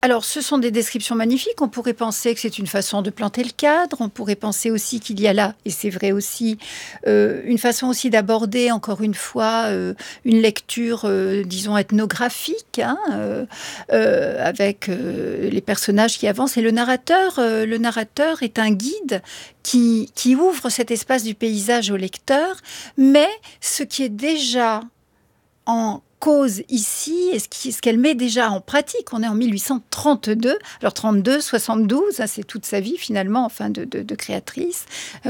Alors, ce sont des descriptions magnifiques. On pourrait penser que c'est une façon de planter le cadre. On pourrait penser aussi qu'il y a là, et c'est vrai aussi, une façon aussi d'aborder, encore une fois, une lecture, disons, ethnographique, hein, avec les personnages qui avancent. Et le narrateur est un guide qui ouvre cet espace du paysage au lecteur. Mais ce qui est déjà en cause ici, et ce qu'elle met déjà en pratique. On est en 1832, alors 32, 72, hein, c'est toute sa vie finalement, enfin de créatrice,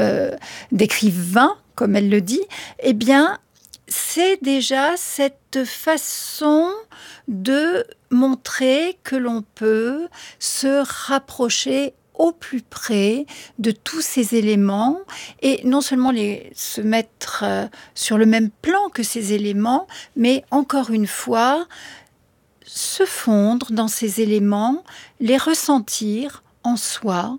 d'écrivain, comme elle le dit. Eh bien, c'est déjà cette façon de montrer que l'on peut se rapprocher au plus près de tous ces éléments et non seulement se mettre sur le même plan que ces éléments, mais encore une fois, se fondre dans ces éléments, les ressentir en soi.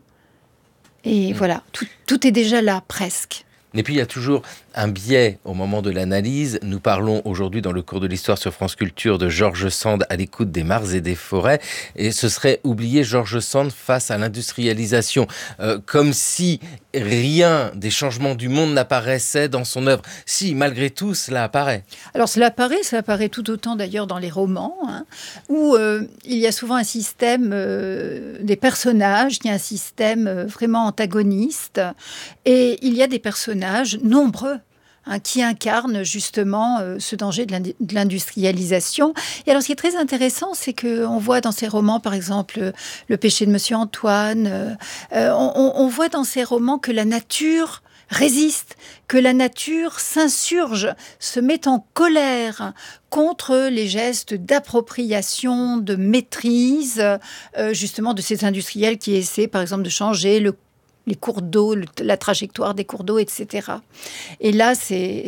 Et voilà, tout est déjà là, presque. Et puis il y a toujours un biais au moment de l'analyse. Nous parlons aujourd'hui dans le cours de l'histoire sur France Culture de George Sand à l'écoute des mares et des forêts. Et ce serait oublier George Sand face à l'industrialisation. Comme si rien des changements du monde n'apparaissait dans son œuvre. Si, malgré tout, cela apparaît. Alors cela apparaît tout autant d'ailleurs dans les romans, hein, où il y a souvent un système des personnages, il y a un système vraiment antagoniste. Et il y a des personnages nombreux, hein, qui incarnent justement ce danger de l'industrialisation. Et alors, ce qui est très intéressant, c'est qu'on voit dans ces romans, par exemple, Le péché de Monsieur Antoine, on voit dans ces romans que la nature résiste, que la nature s'insurge, se met en colère contre les gestes d'appropriation, de maîtrise, justement de ces industriels qui essaient, par exemple, de changer les cours d'eau, la trajectoire des cours d'eau, etc. Et là, c'est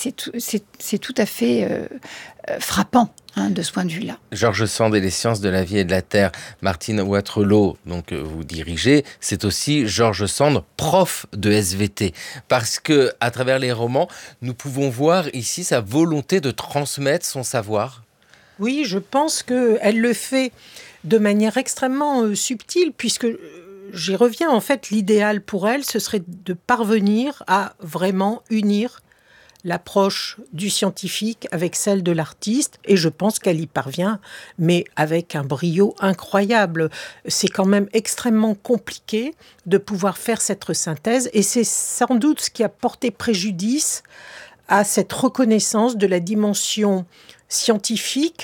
tout à fait frappant, hein, de ce point de vue-là. George Sand et les sciences de la vie et de la terre. Martine Waterloo, donc vous dirigez, c'est aussi George Sand, prof de SVT. Parce que, à travers les romans, nous pouvons voir ici sa volonté de transmettre son savoir. Oui, je pense qu'elle le fait de manière extrêmement subtile, puisque j'y reviens, en fait, l'idéal pour elle, ce serait de parvenir à vraiment unir l'approche du scientifique avec celle de l'artiste, et je pense qu'elle y parvient, mais avec un brio incroyable. C'est quand même extrêmement compliqué de pouvoir faire cette synthèse, et c'est sans doute ce qui a porté préjudice à cette reconnaissance de la dimension scientifique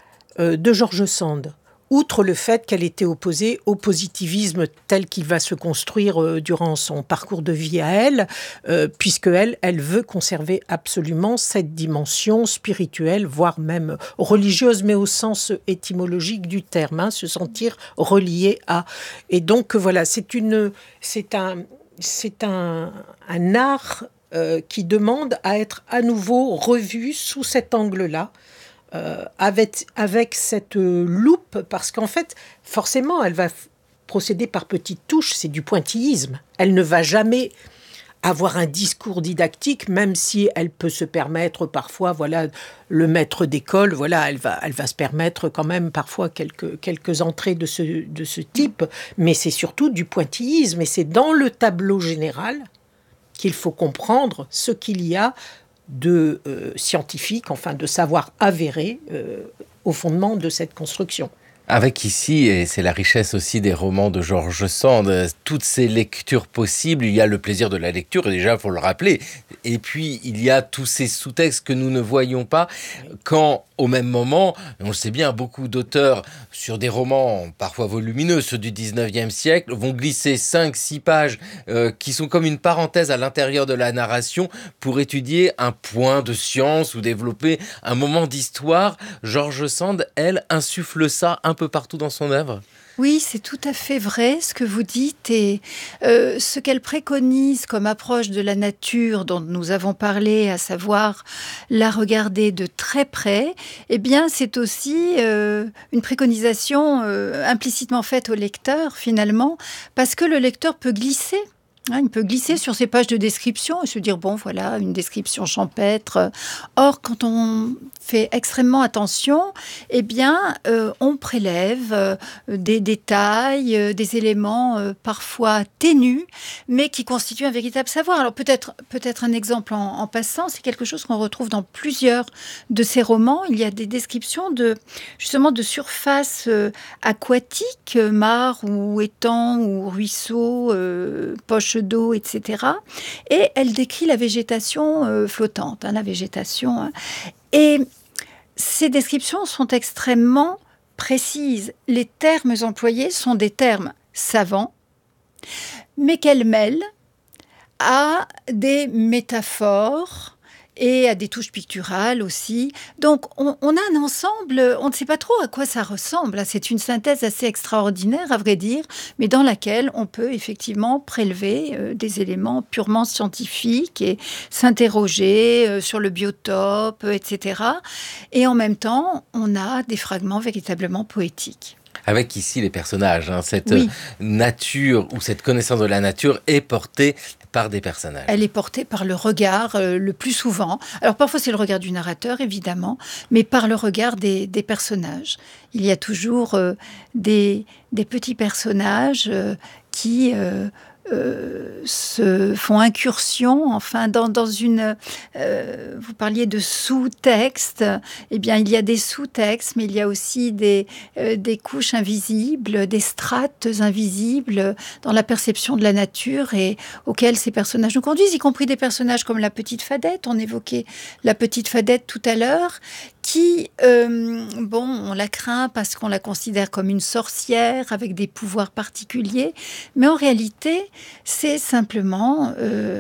de George Sand. Outre le fait qu'elle était opposée au positivisme tel qu'il va se construire durant son parcours de vie à elle, puisque elle veut conserver absolument cette dimension spirituelle, voire même religieuse, mais au sens étymologique du terme, hein, se sentir relié à. Et donc voilà, c'est un art qui demande à être à nouveau revu sous cet angle-là. Avec cette loupe, parce qu'en fait, forcément, elle va procéder par petites touches, c'est du pointillisme. Elle ne va jamais avoir un discours didactique, même si elle peut se permettre parfois, voilà, le maître d'école, voilà, elle va se permettre quand même parfois quelques entrées de ce type, mais c'est surtout du pointillisme, et c'est dans le tableau général qu'il faut comprendre ce qu'il y a de scientifique, enfin de savoir avéré au fondement de cette construction. Avec ici, et c'est la richesse aussi des romans de George Sand, toutes ces lectures possibles, il y a le plaisir de la lecture, et déjà, il faut le rappeler, et puis il y a tous ces sous-textes que nous ne voyons pas, quand, au même moment, on le sait bien, beaucoup d'auteurs, sur des romans parfois volumineux, ceux du 19e siècle, vont glisser 5-6 pages qui sont comme une parenthèse à l'intérieur de la narration pour étudier un point de science ou développer un moment d'histoire. George Sand, elle, insuffle ça un peu partout dans son œuvre. Oui, c'est tout à fait vrai ce que vous dites, et ce qu'elle préconise comme approche de la nature dont nous avons parlé, à savoir la regarder de très près, eh bien c'est aussi une préconisation implicitement faite au lecteur finalement, parce que le lecteur peut glisser Hein, il peut glisser sur ces pages de description et se dire, bon, voilà, une description champêtre. Or, quand on fait extrêmement attention, eh bien, on prélève des détails, des éléments parfois ténus, mais qui constituent un véritable savoir. Alors, peut-être un exemple en passant, c'est quelque chose qu'on retrouve dans plusieurs de ces romans. Il y a des descriptions justement de surfaces aquatiques, mares ou étangs ou ruisseaux, poches d'eau, etc. Et elle décrit la végétation flottante, la végétation. Et ces descriptions sont extrêmement précises. Les termes employés sont des termes savants, mais qu'elle mêle à des métaphores et à des touches picturales aussi. Donc, on a un ensemble, on ne sait pas trop à quoi ça ressemble. C'est une synthèse assez extraordinaire, à vrai dire, mais dans laquelle on peut effectivement prélever des éléments purement scientifiques et s'interroger sur le biotope, etc. Et en même temps, on a des fragments véritablement poétiques. Avec ici les personnages, cette nature ou cette connaissance de la nature est portée par des personnages. Elle est portée par le regard le plus souvent. Alors parfois c'est le regard du narrateur évidemment, mais par le regard des personnages. Il y a toujours des petits personnages qui se font incursion, enfin, dans une... vous parliez de sous-texte. Eh bien, il y a des sous-textes, mais il y a aussi des couches invisibles, des strates invisibles dans la perception de la nature et auxquelles ces personnages nous conduisent, y compris des personnages comme la petite Fadette. On évoquait la petite Fadette tout à l'heure, qui, on la craint parce qu'on la considère comme une sorcière avec des pouvoirs particuliers, mais en réalité, c'est simplement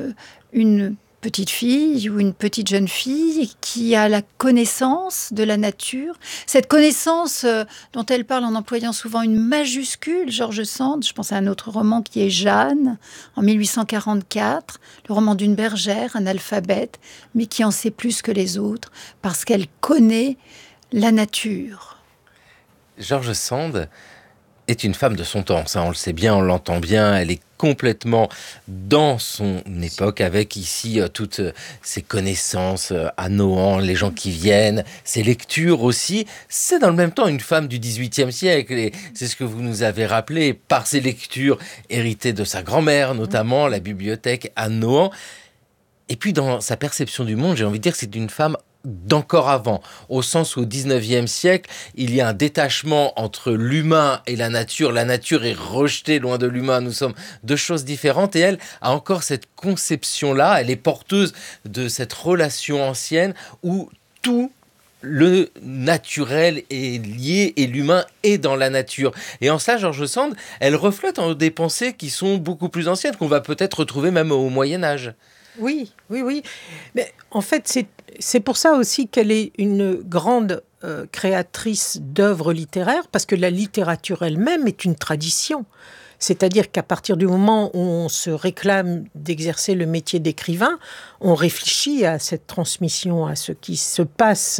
une petite fille ou une petite jeune fille qui a la connaissance de la nature. Cette connaissance dont elle parle en employant souvent une majuscule, George Sand, je pense à un autre roman qui est Jeanne, en 1844, le roman d'une bergère, analphabète, mais qui en sait plus que les autres parce qu'elle connaît la nature. George Sand est une femme de son temps, ça on le sait bien, on l'entend bien, elle est complètement dans son époque avec ici toutes ses connaissances à Nohant, les gens qui viennent, ses lectures aussi. C'est dans le même temps une femme du XVIIIe siècle et c'est ce que vous nous avez rappelé par ses lectures héritées de sa grand-mère, notamment la bibliothèque à Nohant. Et puis dans sa perception du monde, j'ai envie de dire que c'est une femme d'encore avant, au sens où au XIXe siècle, il y a un détachement entre l'humain et la nature. La nature est rejetée loin de l'humain, nous sommes deux choses différentes et elle a encore cette conception-là, elle est porteuse de cette relation ancienne où tout le naturel est lié et l'humain est dans la nature. Et en ça, George Sand, elle reflète des pensées qui sont beaucoup plus anciennes, qu'on va peut-être retrouver même au Moyen-Âge. Oui. Mais en fait, c'est pour ça aussi qu'elle est une grande créatrice d'œuvres littéraires, parce que la littérature elle-même est une tradition. C'est-à-dire qu'à partir du moment où on se réclame d'exercer le métier d'écrivain, on réfléchit à cette transmission, à ce qui se passe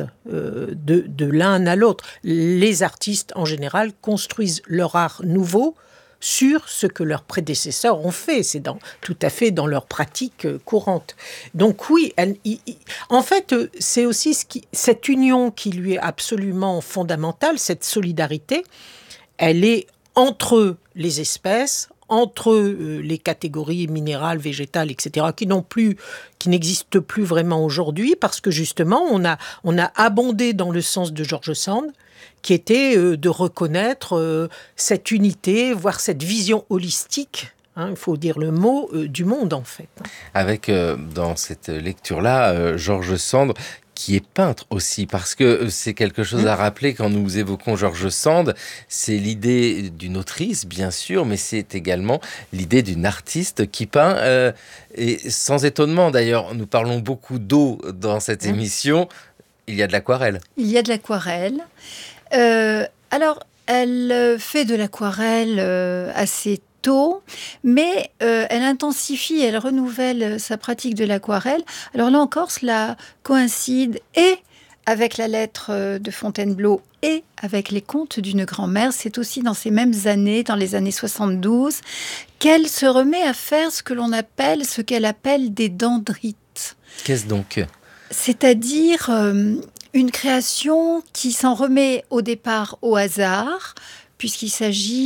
de l'un à l'autre. Les artistes, en général, construisent leur art nouveau sur ce que leurs prédécesseurs ont fait. C'est tout à fait dans leur pratique courante. Donc oui, en fait, c'est aussi cette union qui lui est absolument fondamentale, cette solidarité, elle est entre les espèces, entre les catégories minérales, végétales, etc., qui n'existent plus vraiment aujourd'hui, parce que justement, on a abondé dans le sens de George Sand, qui était de reconnaître cette unité, voire cette vision holistique, il faut dire le mot, du monde en fait. Avec, dans cette lecture-là, George Sand, qui est peintre aussi, parce que c'est quelque chose à rappeler quand nous évoquons George Sand, c'est l'idée d'une autrice, bien sûr, mais c'est également l'idée d'une artiste qui peint, et sans étonnement d'ailleurs, nous parlons beaucoup d'eau dans cette émission, il y a de l'aquarelle. Il y a de l'aquarelle. Alors, elle fait de l'aquarelle assez tôt, mais elle intensifie, elle renouvelle sa pratique de l'aquarelle. Alors là encore, cela coïncide et avec la lettre de Fontainebleau et avec les contes d'une grand-mère. C'est aussi dans ces mêmes années, dans les années 72, qu'elle se remet à faire ce qu'elle appelle des dendrites. Qu'est-ce donc ? C'est-à-dire une création qui s'en remet au départ au hasard, puisqu'il s'agit